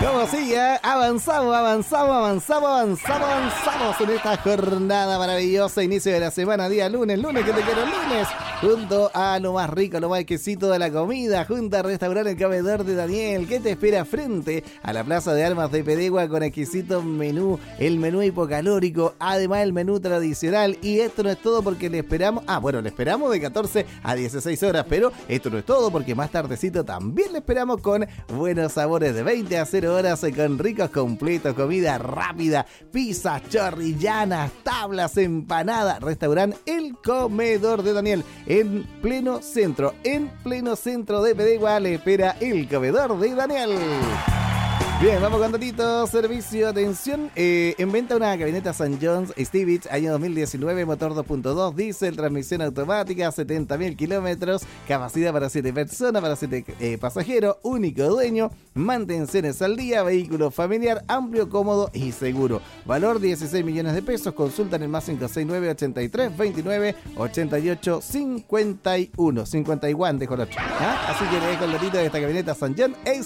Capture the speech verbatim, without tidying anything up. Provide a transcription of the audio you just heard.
¿Cómo sigue? Avanzamos, avanzamos, avanzamos, avanzamos, avanzamos en esta jornada maravillosa, inicio de la semana, día lunes, lunes que te quiero lunes, junto a lo más rico, lo más exquisito de la comida, junto a Restaurante El Comedor de Daniel, que te espera frente a la Plaza de Armas de Pedegua con exquisito menú, el menú hipocalórico, además el menú tradicional. Y esto no es todo porque le esperamos, ah bueno, le esperamos de catorce a dieciséis horas, pero esto no es todo porque más tardecito también le esperamos con buenos sabores de veinte a cero horas con ricos completos, comida rápida, pizzas chorrillanas, tablas, empanadas. Restaurante El Comedor de Daniel, en pleno centro, en pleno centro de Pedegua le espera El Comedor de Daniel. Bien, vamos con datito, servicio, atención, eh, en venta una camioneta Saint John's Stevich, año dos mil diecinueve, motor dos punto dos, diésel, transmisión automática, setenta mil kilómetros, capacidad para siete personas, para siete eh, pasajeros, único dueño, mantenciones al día, vehículo familiar, amplio, cómodo y seguro. Valor dieciséis millones de pesos, consulta en el más cinco seis nueve, ochenta y tres, veintinueve, ochenta y ocho, cincuenta y uno, cincuenta y uno, dejo el otro. ¿Ah? Así que le dejo el datito de esta camioneta Saint John's